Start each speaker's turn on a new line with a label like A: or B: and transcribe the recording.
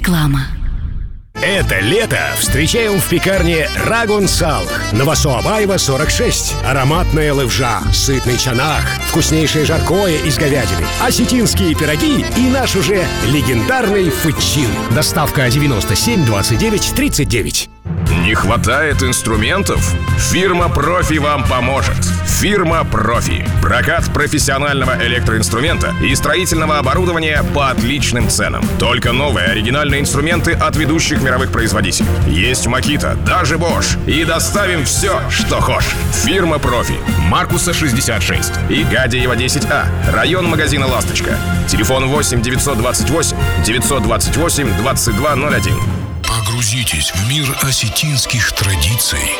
A: Реклама.
B: Это лето встречаем в пекарне Рагун Сал. Новосообаева, 46. Ароматная левжа, сытный чанах, вкуснейшее жаркое из говядины, осетинские пироги и наш уже легендарный фычин. Доставка 97 29 39.
C: Не хватает инструментов? Фирма «Профи» вам поможет. Фирма «Профи». Прокат профессионального электроинструмента и строительного оборудования по отличным ценам. Только новые оригинальные инструменты от ведущих мировых производителей. Есть Makita, даже Bosch. И доставим все, что хочешь. Фирма «Профи». Маркуса 66 и Гадеева 10А. Район магазина «Ласточка». Телефон 8 928 928 2201.
D: Погрузитесь в мир осетинских традиций.